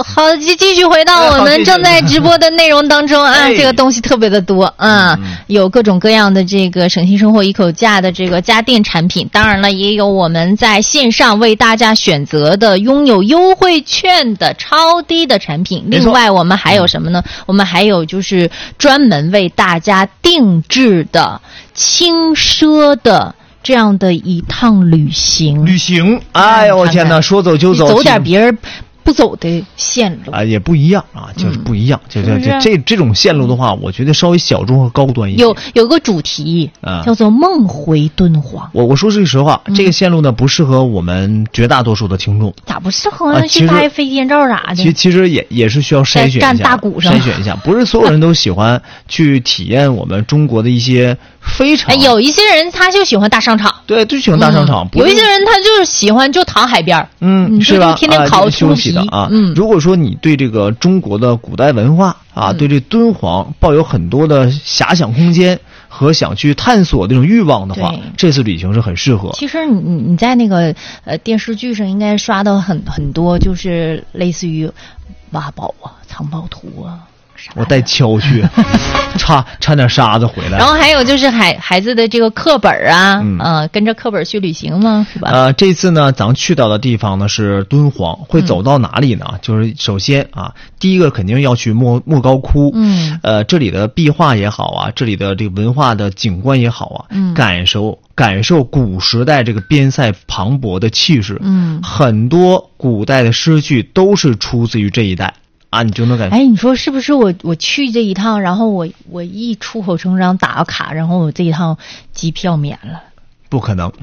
好，继续回到我们正在直播的内容当中啊，这个东西特别的多啊，有各种各样的这个省心生活一口价的这个家电产品，当然了，也有我们在线上为大家选择的拥有优惠券的超低的产品。另外，我们还有什么呢？我们还有就是专门为大家定制的轻奢的这样的一趟旅行， 哎呦我天哪，说走就走， 走点别人不走的线路啊，也不一样啊，就是不一样，这种线路的话，我觉得稍微小众和高端一些。 有个主题叫做梦回敦煌。 我说句实话，这个线路呢不适合我们绝大多数的听众。 咋不适合呢？去拍飞天照啥的。 其实也是需要筛选一下， 站大鼓上筛选一下，不是所有人都喜欢去体验我们中国的一些非常。 有一些人他就喜欢大商场， 对，就喜欢大商场。 有一些人他就是喜欢就躺海边， 是吧？ 天天烤休息的啊。如果说你对这个中国的古代文化啊，对这敦煌抱有很多的遐想空间和想去探索这种欲望的话，这次旅行是很适合。 其实你在那个电视剧上应该刷到很多，就是类似于挖宝啊、藏宝图啊。 我带锹去掺点沙子回来。 然后还有就是孩子的这个课本啊，跟着课本去旅行嘛，是吧？ 这次呢，咱去到的地方呢是敦煌，会走到哪里呢？就是首先啊，第一个肯定要去莫高窟，这里的壁画也好啊，这里的这个文化的景观也好啊，感受古时代这个边塞磅礴的气势，很多古代的诗句都是出自于这一带。啊，你就能感觉。 你说是不是我去这一趟，然后我一出口成章打个卡，然后我这一趟机票免了？ 不可能。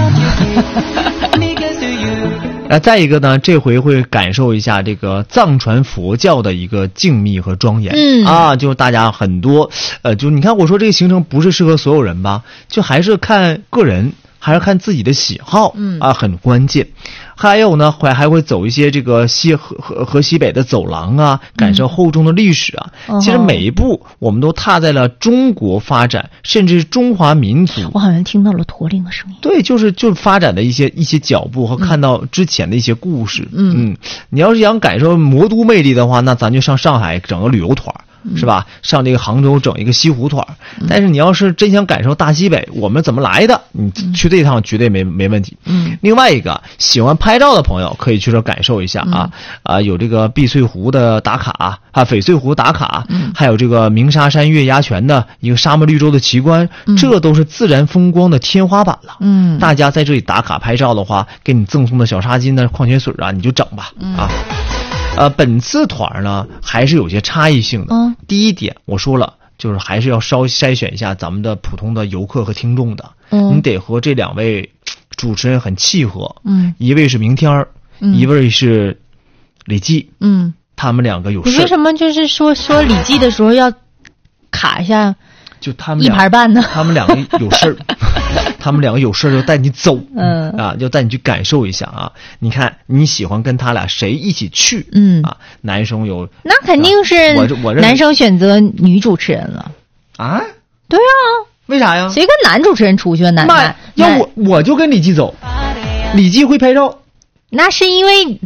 再一个呢，这回会感受一下这个藏传佛教的一个静谧和庄严。就大家很多就你看我说这个行程不是适合所有人吧，就还是看个人，还是看自己的喜好，很关键。还有呢，还会走一些这个河西北的走廊啊，感受厚重的历史啊。其实每一步我们都踏在了中国发展，甚至中华民族。 我好像听到了驼铃的声音。 对，就是发展的一些脚步和看到之前的一些故事。你要是想感受魔都魅力的话，那咱就上上海整个旅游团。是吧？上这个杭州整一个西湖团。但是你要是真想感受大西北我们怎么来的，你去这一趟绝对没问题。另外一个喜欢拍照的朋友可以去这感受一下有这个碧翠湖的打卡翡翠湖打卡，还有这个鸣沙山月牙泉的一个沙漠绿洲的奇观，这都是自然风光的天花板了。大家在这里打卡拍照的话，给你赠送的小纱巾的矿泉水啊，你就整吧。本次团呢还是有些差异性的。第一点我说了，就是还是要稍微筛选一下咱们的普通的游客和听众的。你得和这两位主持人很契合。一位是明天一位是李记。他们两个有事。 你为什么就是说李记的时候要卡一下？ 就他们一盘半呢？ 他们两个有事儿。他们两个有事就带你走，就带你去感受一下啊！你看你喜欢跟他俩谁一起去？男生有， 那肯定是我男生选择女主持人了啊！ 对啊， 为啥呀？ 谁跟男主持人出去啊？ 要我就跟李记走，李记会拍照， 那是因为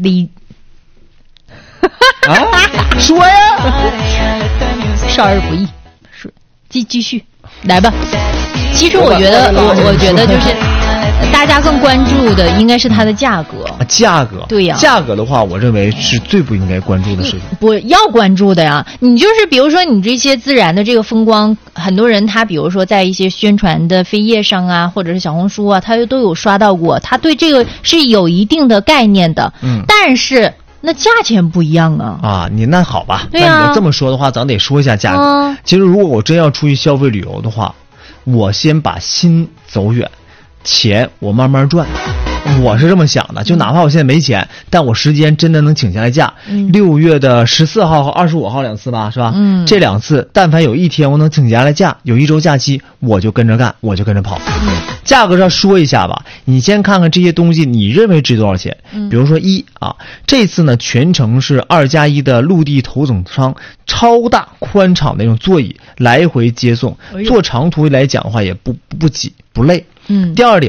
说呀， 少儿不宜，继续来吧。其实我觉得就是大家更关注的应该是它的价格。 价格， 对呀， 价格的话，我认为是最不应该关注的事情。 不要关注的呀，你就是比如说你这些自然的这个风光，很多人他比如说在一些宣传的扉页上啊，或者是小红书啊，他都有刷到过，他对这个是有一定的概念的。但是那价钱不一样啊！ 你那好吧， 对啊， 那你要这么说的话，咱得说一下价格。其实如果我真要出去消费旅游的话，我先把心走远，钱我慢慢赚。我是这么想的，就哪怕我现在没钱，但我时间真的能请下来假。6月的14号和25号2次吧，是吧？这2次，但凡有一天我能请下来假，有1周假期，我就跟着干，我就跟着跑。价格上说一下吧，你先看看这些东西，你认为值多少钱？比如说这次呢全程是2+1的陆地头等舱，超大宽敞的那种座椅，来回接送，坐长途来讲的话也不挤不累。第二点呢，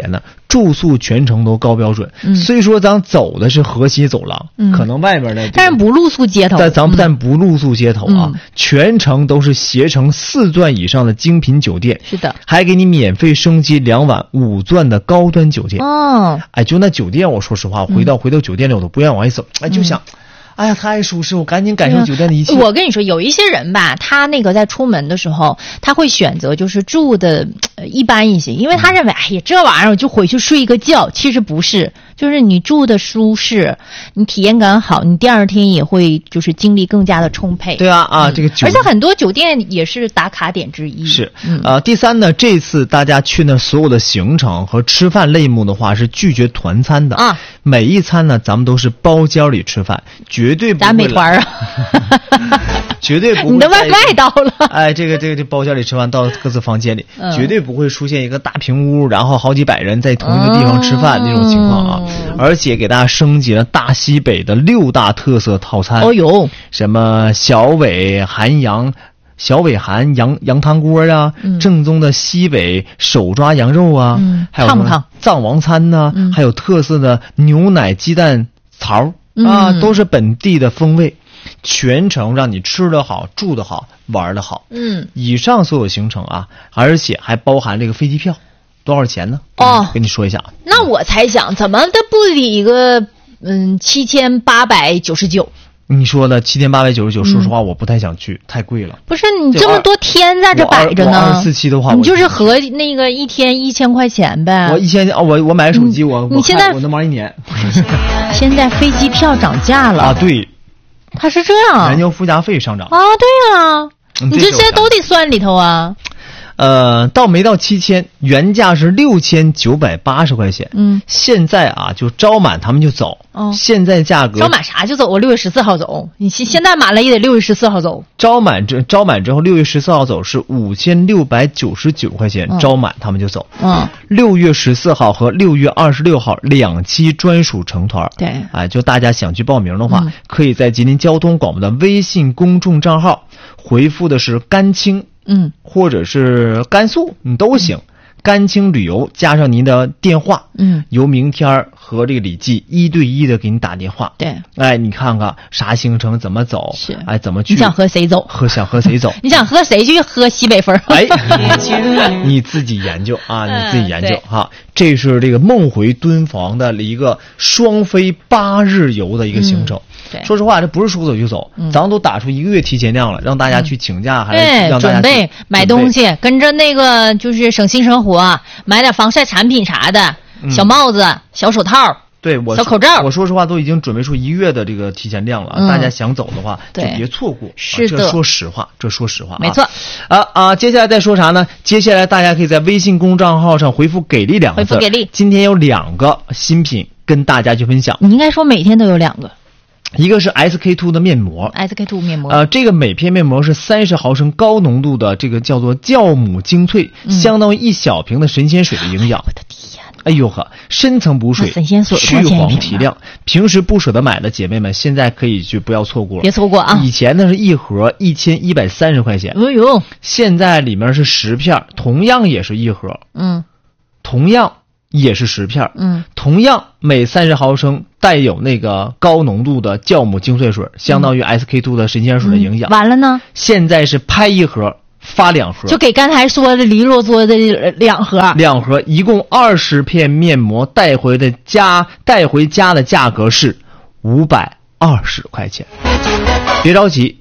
住宿全程都高标准。虽说咱走的是河西走廊，可能外边的、 但是不露宿街头， 但不露宿街头啊，全程都是携程4钻以上的精品酒店， 是的， 还给你免费升级2晚5钻的高端酒店。哎，就那酒店，我说实话，回到酒店里我都不愿意往外走，哎，就想。哎呀，太舒适，我赶紧感受酒店的一切。 我跟你说，有一些人吧，他那个在出门的时候，他会选择就是住的一般一些，因为他认为，哎呀，这玩意儿我就回去睡一个觉。其实不是，就是你住的舒适，你体验感好，你第二天也会就是精力更加的充沛。 对啊，这个而且很多酒店也是打卡点之一。 是，第三呢，这次大家去那所有的行程和吃饭类目的话是拒绝团餐的啊，每一餐呢咱们都是包间里吃饭，绝对不会。 咱美团啊， 绝对不会。 你的外卖到了。 哎，这包间里吃饭到各自房间里，绝对不会出现一个大平屋，然后好几百人在同一个地方吃饭那种情况啊。而且给大家升级了大西北的6大特色套餐。 哦哟， 什么小尾韩羊汤锅啊，正宗的西北手抓羊肉啊，还有什么藏王餐呢，还有特色的牛奶鸡蛋槽。啊，都是本地的风味，全程让你吃得好、住得好、玩得好。以上所有行程啊，而且还包含这个飞机票，多少钱呢？跟你说一下。 那我猜想，怎么的不得一个7899？ 你说的7899，说实话我不太想去，太贵了。 不是你这么多天在这摆着呢 ，24期的话， 你就是合那个一天1000块钱呗。 我买个手机， 你现在我能玩1年。 现在飞机票涨价了啊！对， 它是这样， 燃油附加费上涨啊！对啊，你这些都得算里头啊。 没到7000，原价是6980块钱。现在啊，就招满他们就走。现在价格招满啥就走？我6月14号走。你现在满了也得6月14号走。 招满之后6月14号走是5699块钱，招满他们就走。6月14号和6月26号2期专属成团。 对， 哎，就大家想去报名的话，可以在吉林交通广播的微信公众账号回复的是甘青。或者是甘肃，你都行。甘青旅游加上您的电话，由明天和这个李记1对1的给你打电话。 对， 哎，你看看啥行程怎么走， 是， 哎，怎么去？ 你想和谁走？ 想和谁走？ 你想和谁去喝西北风？ 哎，你自己研究啊，你自己研究哈。这是这个梦回敦煌的一个双飞8日游的一个行程。说实话，这不是说走就走，咱们都打出1个月提前量了，让大家去请假，还是让大家准备买东西，跟着那个就是省心生活，买点防晒产品啥的，小帽子、小手套。 对， 小口罩， 我说实话都已经准备出1个月的这个提前量了，大家想走的话就别错过。 是的， 这说实话， 没错。 接下来再说啥呢？接下来大家可以在微信公账号上回复“给力”2个字。 回复给力。 今天有2个新品跟大家去分享。 你应该说每天都有2个。 一个是 SK2 的面膜 ，SK2 面膜， 这个每片面膜是30毫升高浓度的，这个叫做酵母精粹，相当于1小瓶的神仙水的营养。 我的天！ 哎呦呵，深层补水， 神仙水去黄提亮。平时不舍得买的姐妹们，现在可以去不要错过了， 别错过啊！ 以前呢是一盒1130块钱， 哎呦， 现在里面是10片，同样也是一盒，同样也是10片，同样每30毫升带有那个高浓度的酵母精粹水，相当于 SK2 的神仙水的营养。 完了呢？ 现在是拍1盒发2盒， 就给刚才说的黎洛做的2盒 ，2盒一共20片面膜带回家的价格是520块钱。别着急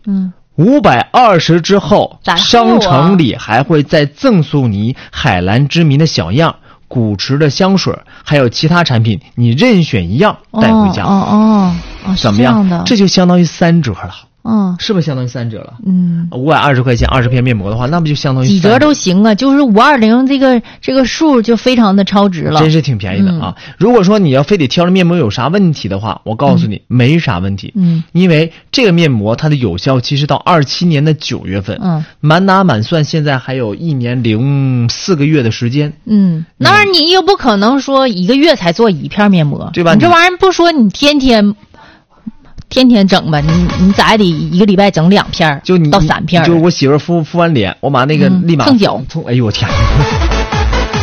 ，520之后，商城里还会再赠送你海蓝之谜的小样。古驰的香水，还有其他产品，你任选一样带回家。怎么样？这就相当于3折了。是不是相当于3折了？520块钱20片面膜的话，那不就相当于几折都行啊，就是520这个数就非常的超值了， 真是挺便宜的啊。如果说你要非得挑着面膜有啥问题的话，我告诉你没啥问题。因为这个面膜它的有效期是到27年的9月份，满打满算现在还有1年04个月的时间。 那你又不可能说1个月才做1片面膜， 对吧？ 你这玩意儿不说你天天整吧，你咋也得1个礼拜整2片， 就你到3片。 就我媳妇敷完脸，我把那个立马蹭脚， 哎呦我天！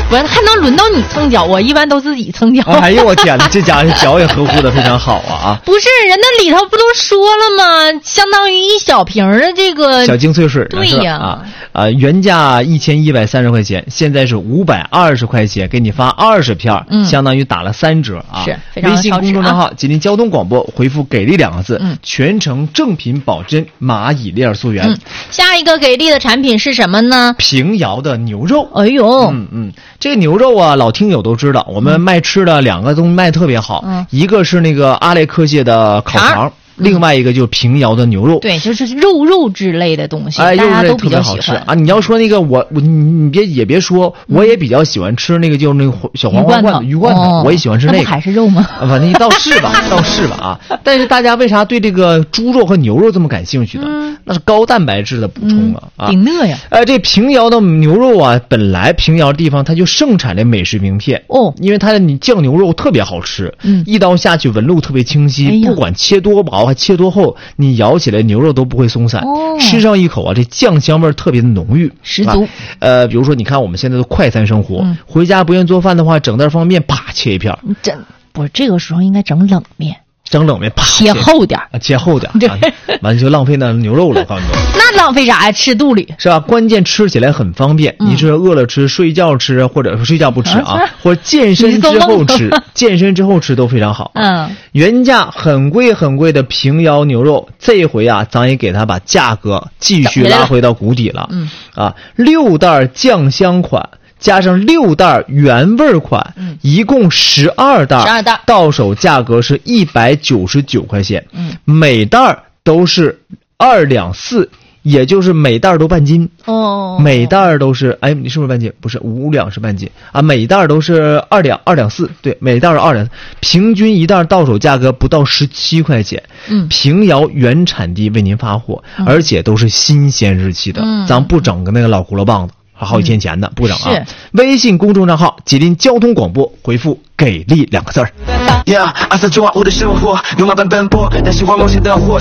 我还能轮到你蹭脚？我一般都自己蹭脚。 哎呦我天哪，这家伙脚也呵护的非常好啊！ 不是，人那里头不都说了吗？相当于一小瓶的这个小精粹水。 对呀， 原价1130块钱，现在是520块钱，给你发20片，相当于打了3折啊！ 是，非常微信公众账号吉林交通广播，回复给力2个字，全程正品保真蚂蚁链溯源。 下一个给力的产品是什么呢？ 平遥的牛肉。 哎呦， 这个牛肉啊，老听友都知道，我们卖吃的2个东西卖特别好，一个是那个阿莱克谢的烤肠。另外一个就是平遥的牛肉， 对，就是肉之类的东西，大家都比较喜欢啊。你要说那个你别说，我也比较喜欢吃那个就是那个小黄瓜罐头、鱼罐头，我也喜欢吃那个。 那不还是肉吗？ 反正倒是吧啊。但是大家为啥对这个猪肉和牛肉这么感兴趣呢？那是高蛋白质的补充啊， 顶乐呀。 这平遥的牛肉啊，本来平遥地方它就盛产这美食名片哦， 因为它的酱牛肉特别好吃，一刀下去纹路特别清晰，不管切多薄还切多厚，你咬起来牛肉都不会松散，吃上一口啊，这酱香味特别的浓郁， 十足。 比如说你看我们现在的快餐生活，回家不愿意做饭的话，整袋方便啪切一片。 不是这个时候应该整冷面。 整冷面，啪切厚点切厚点，对，完了就浪费那牛肉了，我告诉你。 那浪费啥呀？吃肚里是吧？关键吃起来很方便，你是饿了吃，睡觉吃，或者睡觉不吃啊，或者健身之后吃，健身之后吃都非常好。原价很贵的平遥牛肉，这回啊，咱也给它把价格继续拉回到谷底了。6袋酱香款。加上6袋原味款，一共12袋，到手价格是199块钱，每袋都是2两4，也就是每袋都半斤哦，每袋都是你是不是半斤？不是，5两是半斤啊，每袋都是2两4，对，每袋是2两，平均一袋到手价格不到17块钱。平遥原产地为您发货，而且都是新鲜日期的，咱不整个那个老胡萝棒子。好几天前的不整啊！微信公众账号吉林交通广播，回复给力2个字。按照计划我的生活，用马奔波，但希望梦想的火